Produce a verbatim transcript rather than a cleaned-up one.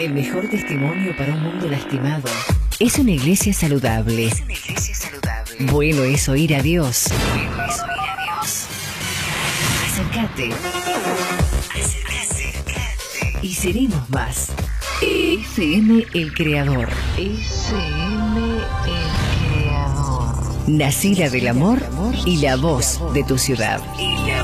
El mejor testimonio para un mundo lastimado es una iglesia saludable. Es una iglesia saludable. Bueno es oír a Dios. Bueno es oír a Dios. Acércate. Acércate. Y seremos más. S M El Creador. S M El Creador. Nacida del amor y la voz de tu ciudad.